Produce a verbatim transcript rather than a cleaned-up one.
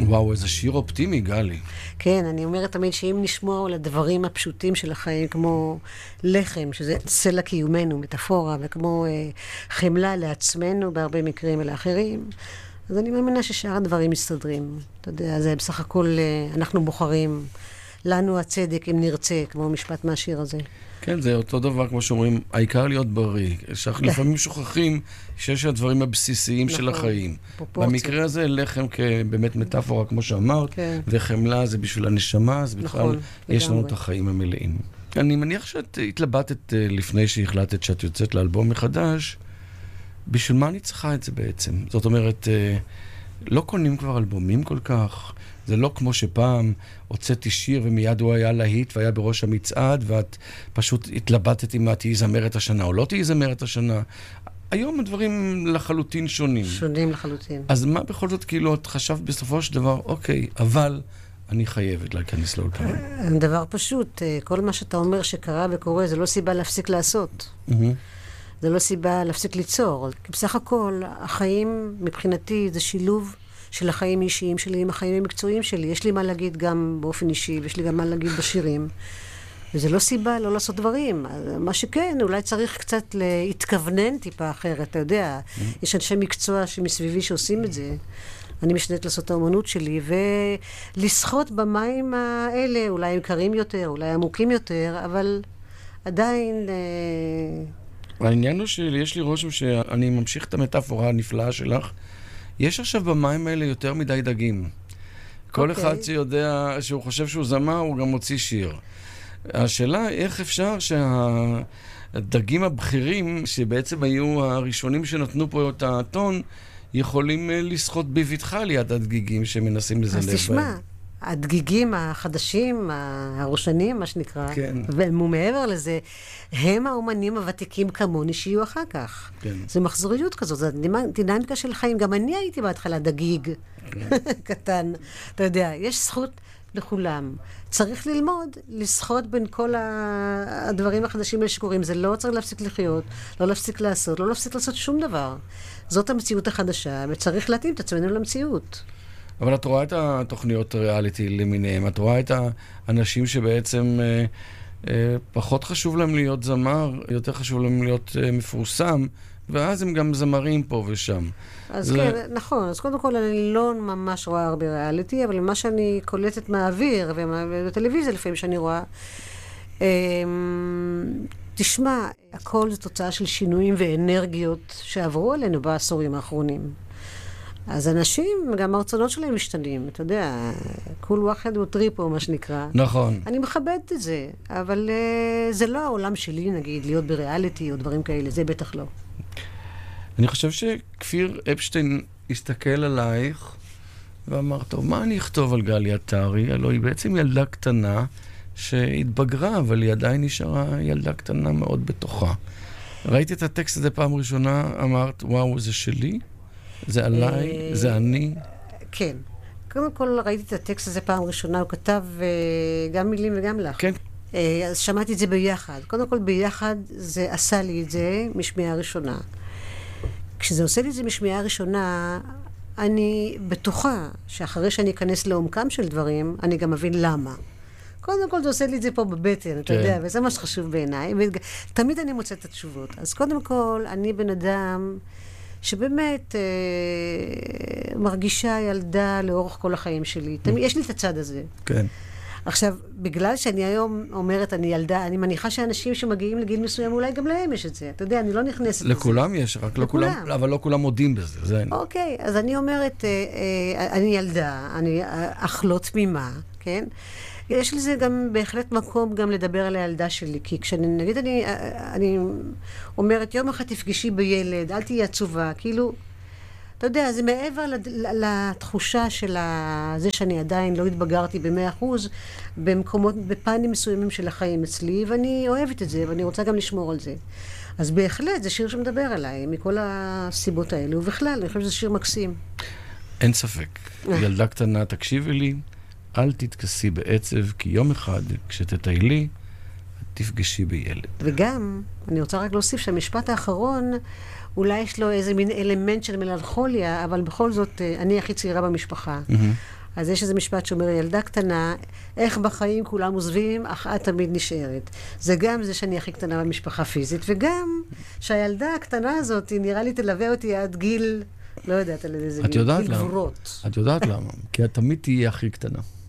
וואו, איזה שיר אופטימי, גלי. כן, אני אומרת תמיד שאם נשמור על הדברים הפשוטים של החיים, כמו לחם, שזה סלע קיומנו, מטאפורה, וכמו אה, חמלה לעצמנו בהרבה מקרים ולאחרים, אז אני מאמינה ששאר הדברים מסתדרים. אתה יודע, זה בסך הכל, אה, אנחנו בוחרים לנו הצדק אם נרצה, כמו משפט מהשיר הזה. כן, זה אותו דבר, כמו שאומרים, העיקר להיות בריא. שאנחנו לפעמים שוכחים שיש הדברים הבסיסיים של החיים. במקרה הזה, לחם כבאמת מטאפורה, כמו שאמרת, וחמלה זה בשביל הנשמה, אז בכלל יש לנו את החיים המלאים. אני מניח שאת התלבטת לפני שהחלטת שאת יוצאת לאלבום מחדש, בשביל מה אני צריכה את זה בעצם? זאת אומרת, לא קונים כבר אלבומים כל כך, זה לא כמו שפעם הוצאתי שיר ומיד הוא היה להיט והיה בראש המצעד ואת פשוט התלבטת אם את תהי זמרת השנה או לא תהי זמרת השנה. היום הדברים לחלוטין שונים. שונים לחלוטין. אז מה בכל זאת כאילו את חשבת בסופו של דבר, אוקיי, אבל אני חייבת להיכנס לאולפן. דבר פשוט, כל מה שאתה אומר שקרה וקורה זה לא סיבה להפסיק לעשות. זה לא סיבה להפסיק ליצור. כי בסך הכל החיים מבחינתי זה שילוב של החיים האישיים שלי עם החיים המקצועיים שלי. יש לי מה להגיד גם באופן אישי, ויש לי גם מה להגיד בשירים. וזה לא סיבה לא לעשות דברים. מה שכן, אולי צריך קצת להתכוונן טיפה אחרת, אתה יודע. יש אנשי מקצוע שמסביבי שעושים את זה. אני משתדלת לעשות את האמנות שלי, ולשחות במים האלה, אולי הם קרים יותר, אולי עמוקים יותר, אבל עדיין... העניין הוא שיש לי רושם שאני ממשיך את המטאפורה הנפלאה שלך, יש עכשיו במים האלה יותר מדי דגים. כל okay. אחד שיודע, שהוא חושב שהוא זמר, הוא גם מוציא שיר. השאלה, איך אפשר שהדגים הבכירים, שבעצם היו הראשונים שנתנו פה את הטון, יכולים לשחות בבטחה ליד הדגיגים שמנסים לזלב בהם. אז תשמע, הדגיגים החדשים, הראשונים, מה שנקרא, כן. ומעבר לזה, הם האומנים הוותיקים כמוני שיהיו אחר כך. כן. זה מחזוריות כזאת, זו דינמיקה של חיים. גם אני הייתי בהתחלה דגיג קטן. אתה יודע, יש זכות לכולם. צריך ללמוד, לשחות בין כל הדברים החדשים האלה שקורים. זה לא צריך להפסיק לחיות, לא להפסיק לעשות, לא להפסיק לעשות שום דבר. זאת המציאות החדשה, וצריך להתאים את עצמנו למציאות. אבל את רואה את התוכניות ריאליטי למיניהם, את רואה את האנשים שבעצם אה, אה, פחות חשוב להם להיות זמר, יותר חשוב להם להיות אה, מפורסם, ואז הם גם זמרים פה ושם. אז זה... כן, נכון. אז קודם כל אני לא ממש רואה הרבה ריאליטי, אבל מה שאני קולטת מהאוויר, ובטלוויזיה לפעמים שאני רואה, אה, תשמע, הכל זה תוצאה של שינויים ואנרגיות שעברו עלינו בעשורים האחרונים. אז אנשים, גם הרצונות שלהם משתנים, אתה יודע, כל וואחד הוא טריפו, מה שנקרא. נכון. אני מכבדת את זה, אבל uh, זה לא העולם שלי, נגיד, להיות בריאליטי או דברים כאלה, זה בטח לא. אני חושב שכפיר אפשטיין הסתכל עלייך ואמר, טוב, מה אני אכתוב על גלי עטרי? הלוא היא בעצם ילדה קטנה שהתבגרה, אבל היא עדיין נשארה ילדה קטנה מאוד בתוכה. ראיתי את הטקסט הזה פעם ראשונה, אמרת, וואו, זה שלי? זה עליי? זה אני? כן. קודם כל ראיתי את הטקסט הזה פעם ראשונה, הוא כתב גם מילים וגם לך. כן. אז שמעתי את זה ביחד. קודם כל ביחד זה עשה לי את זה משמיעה ראשונה. כשזה עושה לי את זה משמיעה ראשונה, אני בטוחה שאחרי שאני אכנס לעומקם של דברים, אני גם מבין למה. קודם כל זה עושה לי את זה פה בבטן, אתה יודע, וזה מה שחשוב בעיניי. תמיד אני מוצאת את התשובות. אז קודם כל, אני בן אדם שבאמת אה, מרגישה ילדה לאורך כל החיים שלי. תמיד, יש לי את הצד הזה. כן. עכשיו, בגלל שאני היום אומרת, אני ילדה, אני מניחה שאנשים שמגיעים לגיל מסוים, אולי גם להם יש את זה. אתה יודע, אני לא נכנסת לזה. לכולם יש, רק לא כולם, אבל לא כולם מודים בזה. זה... אוקיי, אז אני אומרת, אה, אה, אני ילדה, אני אך לא תמימה, כן? יש לזה גם בהחלט מקום גם לדבר על הילדה שלי, כי כשאני, נגיד, אני, אני אומרת, יום אחד תפגשי בילד, אל תהיי עצובה, כאילו, אתה יודע, זה מעבר לתחושה של זה שאני עדיין לא התבגרתי במאה אחוז, במקומות, בפנים מסוימים של החיים אצלי, ואני אוהבת את זה, ואני רוצה גם לשמור על זה. אז בהחלט, זה שיר שמדבר עליי, מכל הסיבות האלה, ובכלל, אני חושב שזה שיר מקסים. אין ספק. ילדה קטנה, תקשיבי לי, אל תתכסי בעצב, כי יום אחד, כשתטיילי, תפגשי בילד. וגם, אני רוצה רק להוסיף שהמשפט האחרון, אולי יש לו איזה מין אלמנט של מלנכוליה, אבל בכל זאת, אני הכי צעירה במשפחה. אז יש איזה משפט שאומר, ילדה קטנה, איך בחיים כולם עוזבים, אך את תמיד נשארת. זה גם זה שאני הכי קטנה במשפחה פיזית, וגם שהילדה הקטנה הזאת, נראה לי תלווה אותי עד גיל, לא יודעת על איזה גיל, גיל גבורות. את יודעת למה? כי את תמיד תהיה הכי קטנה.